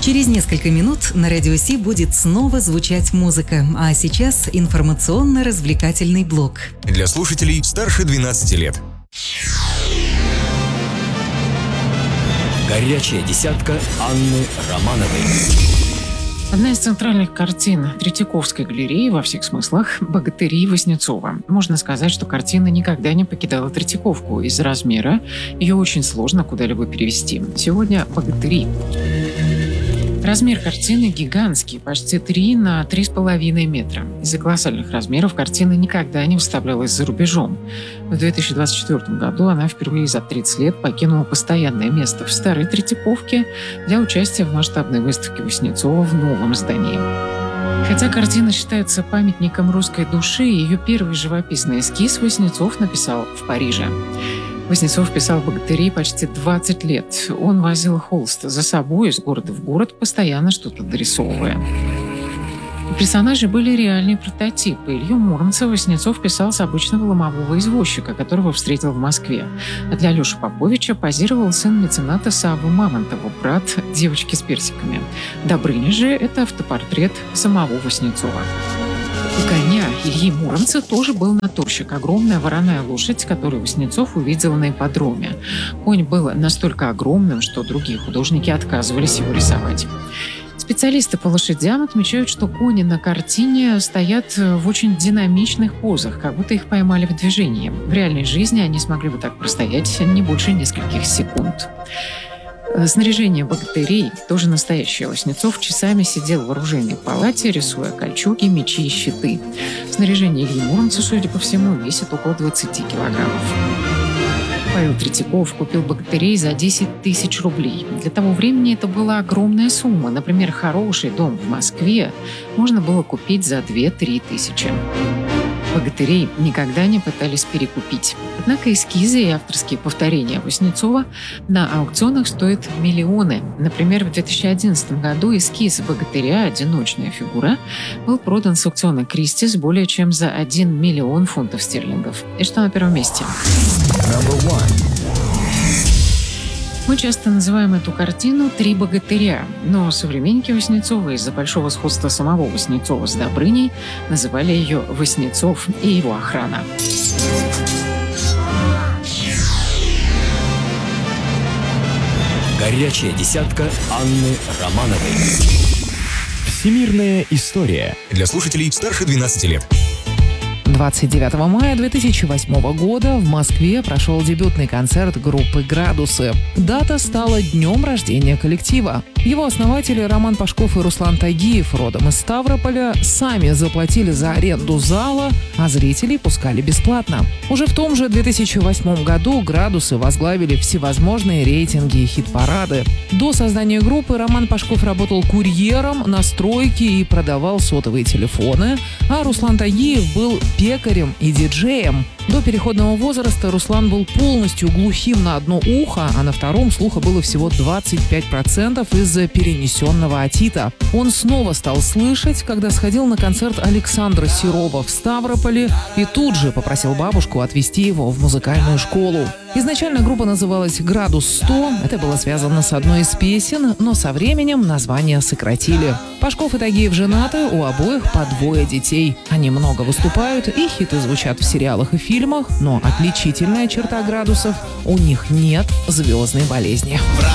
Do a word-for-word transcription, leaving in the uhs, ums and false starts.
Через несколько минут на Радио Си будет снова звучать музыка, а сейчас информационно-развлекательный блок. Для слушателей старше двенадцати лет. Горячая десятка Анны Романовой. Одна из центральных картин Третьяковской галереи во всех смыслах «Богатыри» Васнецова. Можно сказать, что картина никогда не покидала Третьяковку. Из-за размера ее очень сложно куда-либо перевести. Сегодня «Богатыри». Размер картины гигантский, почти три на три с половиной метра. Из-за колоссальных размеров картина никогда не выставлялась за рубежом. В две тысячи двадцать четвёртом году она впервые за тридцать лет покинула постоянное место в Старой Третьяковке для участия в масштабной выставке Васнецова в новом здании. Хотя картина считается памятником русской души, ее первый живописный эскиз Васнецов написал в Париже. Васнецов писал «Богатыри» почти двадцать лет. Он возил холст за собой из города в город, постоянно что-то дорисовывая. У персонажей были реальные прототипы. Илью Муромца Васнецов писал с обычного ломового извозчика, которого встретил в Москве. А для Леши Поповича позировал сын мецената Саввы Мамонтова, брат девочки с персиками. Добрыня же – это автопортрет самого Васнецова. У коня Ильи Муромца тоже был натурщик. Огромная вороная лошадь, которую Васнецов увидел на ипподроме. Конь был настолько огромным, что другие художники отказывались его рисовать. Специалисты по лошадям отмечают, что кони на картине стоят в очень динамичных позах, как будто их поймали в движении. В реальной жизни они смогли бы так простоять не больше нескольких секунд. Снаряжение богатырей тоже настоящее. Васнецов часами сидел в оружейной палате, рисуя кольчуги, мечи и щиты. Снаряжение Ильи Муромца, судя по всему, весит около двадцати килограммов. Павел Третьяков купил богатырей за десять тысяч рублей. Для того времени это была огромная сумма. Например, хороший дом в Москве можно было купить за две-три тысячи. Богатырей никогда не пытались перекупить. Однако эскизы и авторские повторения Васнецова на аукционах стоят миллионы. Например, в две тысячи одиннадцатом году эскиз богатыря «Одиночная фигура» был продан с аукциона Кристис более чем за один миллион фунтов стерлингов. И что на первом месте? Мы часто называем эту картину «Три богатыря», но современники Васнецова из-за большого сходства самого Васнецова с Добрыней называли ее «Васнецов и его охрана». Горячая десятка Анны Романовой. Всемирная история. Для слушателей старше двенадцати лет. двадцать девятого мая две тысячи восьмого года в Москве прошел дебютный концерт группы «Градусы». Дата стала днем рождения коллектива. Его основатели Роман Пашков и Руслан Тагиев, родом из Ставрополя, сами заплатили за аренду зала, а зрителей пускали бесплатно. Уже в том же две тысячи восьмом году «Градусы» возглавили всевозможные рейтинги и хит-парады. До создания группы Роман Пашков работал курьером на стройке и продавал сотовые телефоны, а Руслан Тагиев был пекарем и диджеем. До переходного возраста Руслан был полностью глухим на одно ухо, а на втором слуха было всего двадцать пять процентов из-за перенесенного отита. Он снова стал слышать, когда сходил на концерт Александра Серова в Ставрополе и тут же попросил бабушку отвезти его в музыкальную школу. Изначально группа называлась «Градус сто». Это было связано с одной из песен, но со временем название сократили. Пашков и Тагиев женаты, у обоих по двое детей. Они много выступают, и хиты звучат в сериалах и фильмах, но отличительная черта «Градусов» — у них нет звездной болезни.